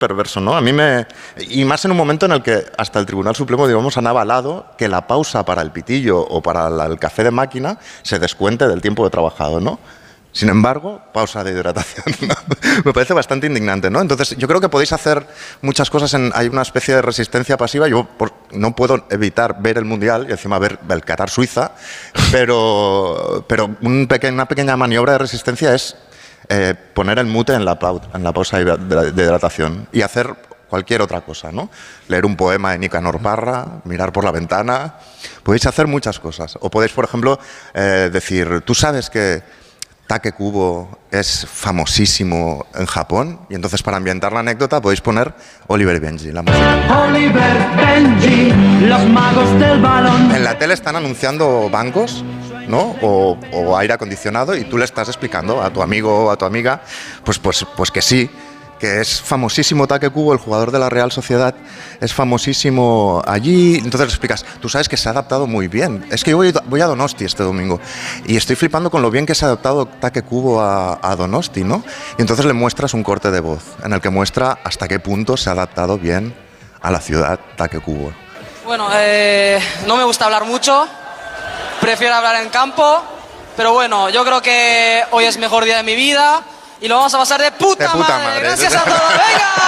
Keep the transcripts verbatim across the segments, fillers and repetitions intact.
perverso, ¿no? A mí me... Y más en un momento en el que hasta el Tribunal Supremo, digamos, han avalado que la pausa para el pitillo o para el café de máquina se descuente del tiempo de trabajado, ¿no? Sin embargo, pausa de hidratación, ¿no? Me parece bastante indignante, ¿no? Entonces, yo creo que podéis hacer muchas cosas. En, hay una especie de resistencia pasiva. Yo por, no puedo evitar ver el Mundial y encima ver el Qatar-Suiza, pero, pero un peque, una pequeña maniobra de resistencia es eh, poner el mute en la, en la pausa de, de, de hidratación y hacer cualquier otra cosa, ¿no? Leer un poema de Nicanor Parra, mirar por la ventana. Podéis hacer muchas cosas. O podéis, por ejemplo, eh, decir, tú sabes que Take Kubo es famosísimo en Japón, y entonces para ambientar la anécdota podéis poner Oliver y Benji, la música. Oliver, Benji, los magos del balón. En la tele están anunciando bancos, ¿no? O, o aire acondicionado, y tú le estás explicando a tu amigo o a tu amiga, pues, pues, pues que sí, que es famosísimo Take Kubo, el jugador de la Real Sociedad, es famosísimo allí. Entonces le explicas, tú sabes que se ha adaptado muy bien. Es que yo voy, voy a Donosti este domingo y estoy flipando con lo bien que se ha adaptado Take Kubo a, a Donosti, ¿no? Y entonces le muestras un corte de voz en el que muestra hasta qué punto se ha adaptado bien a la ciudad Take Kubo. Bueno, eh, no me gusta hablar mucho, prefiero hablar en campo, pero bueno, yo creo que hoy es el mejor día de mi vida. Y lo vamos a pasar de puta, de puta madre. madre. Gracias a todos. ¡Venga!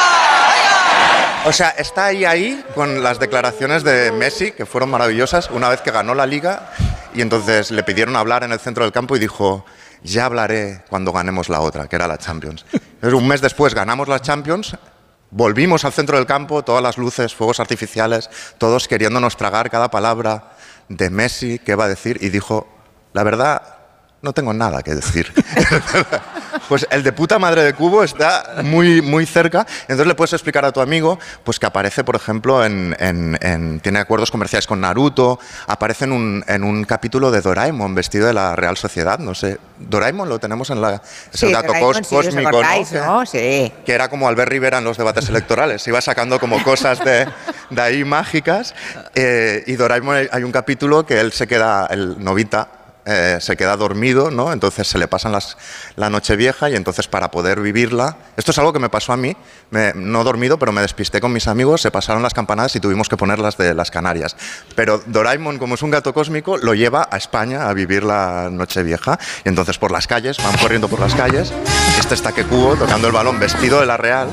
¡Venga! O sea, está ahí, ahí con las declaraciones de Messi, que fueron maravillosas, una vez que ganó la Liga, y entonces le pidieron hablar en el centro del campo y dijo, ya hablaré cuando ganemos la otra, que era la Champions. Entonces, un mes después ganamos la Champions, volvimos al centro del campo, todas las luces, fuegos artificiales, todos queriéndonos tragar cada palabra de Messi que iba a decir, y dijo, la verdad, no tengo nada que decir. Pues el de puta madre de Kubo está muy, muy cerca. Entonces le puedes explicar a tu amigo pues que aparece, por ejemplo, en, en, en, tiene acuerdos comerciales con Naruto, aparece en un, en un capítulo de Doraemon vestido de la Real Sociedad. No sé, Doraemon lo tenemos en la... Es sí, el dato Doraemon, cos, sí, cósmico, acordáis, ¿no? ¿no? Sí. Que era como Albert Rivera en los debates electorales. Iba sacando como cosas de, de ahí mágicas. Eh, y Doraemon, hay un capítulo que él se queda, el Novita, Eh, se queda dormido, ¿no? Entonces se le pasan las, la noche vieja, y entonces para poder vivirla... Esto es algo que me pasó a mí, me, no dormido, pero me despisté con mis amigos, se pasaron las campanadas y tuvimos que poner las de las Canarias. Pero Doraemon, como es un gato cósmico, lo lleva a España a vivir la noche vieja, y entonces por las calles, van corriendo por las calles, este está Take Kubo tocando el balón vestido de la Real.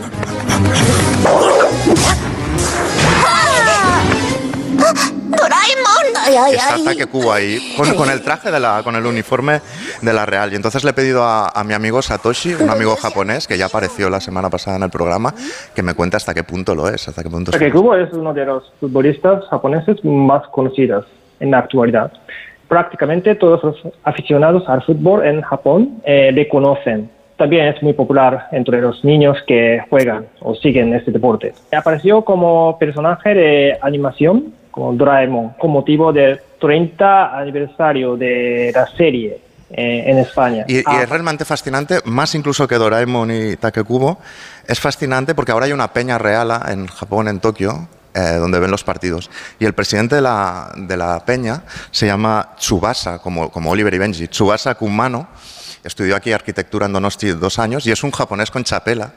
¡Doraemon! Ay, ay, Está ay. Take Kubo ahí, con, con el traje, de la, con el uniforme de la Real. Y entonces le he pedido a, a mi amigo Satoshi, un amigo japonés, que ya apareció la semana pasada en el programa, que me cuente hasta qué punto lo es. Hasta qué punto Take Kubo es uno de los futbolistas japoneses más conocidos en la actualidad. Prácticamente todos los aficionados al fútbol en Japón eh, le conocen. También es muy popular entre los niños que juegan o siguen este deporte. Apareció como personaje de animación, como Doraemon, con motivo del treinta aniversario de la serie eh, en España. Y, y ah. es realmente fascinante, más incluso que Doraemon y Take Kubo, es fascinante porque ahora hay una peña real en Japón, en Tokio, eh, donde ven los partidos. Y el presidente de la, de la peña se llama Tsubasa, como, como Oliver y Benji, Tsubasa Kumano. Estudió aquí arquitectura en Donosti dos años y es un japonés con chapela.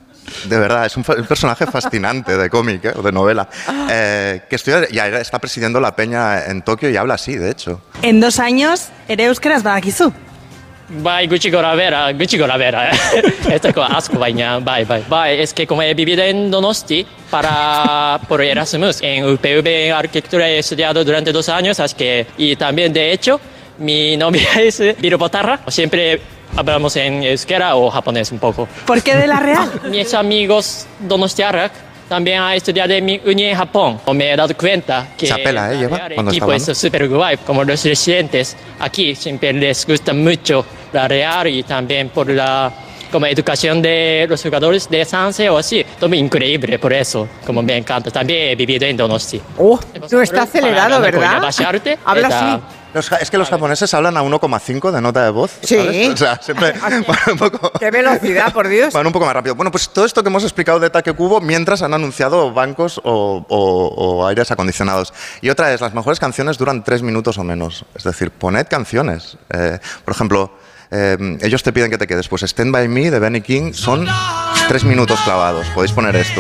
De verdad, es un, un personaje fascinante de cómic, ¿eh? O de novela. Eh, que estudia, y está presidiendo la peña en Tokio y habla así, de hecho. En dos años, ere euskeraz badakizu. Bai, gutxi gora bera, gutxi gora bera. Esto es asco, baina, bai, bai. Bai, es que como he vivido en Donosti para, por Erasmus, en U P V en arquitectura he estudiado durante dos años, así que, y también de hecho, mi novia es Birobotarra, siempre hablamos en euskera o japonés un poco. ¿Por qué de la Real? Mis amigos donostiarrak también han estudiado en mi uni en Japón. Me he dado cuenta que Chapela, ¿eh? Lleva el cuando equipo está es súper guay. Como los residentes aquí siempre les gusta mucho la Real y también por la como educación de los jugadores de Sanse o así. Todo increíble por eso, como me encanta. También he vivido en Donosti. Oh, tú estás acelerado, ¿verdad? Habla así. Los, es que los japoneses hablan a uno coma cinco de nota de voz, sí. ¿sabes? O sea, siempre van un poco... ¡Qué velocidad, por Dios! Van un poco más rápido. Bueno, pues todo esto que hemos explicado de Take Kubo mientras han anunciado bancos o, o, o aires acondicionados. Y otra es, las mejores canciones duran tres minutos o menos. Es decir, poned canciones. Eh, por ejemplo, eh, ellos te piden que te quedes. Pues Stand By Me de Benny King son tres minutos clavados. Podéis poner esto.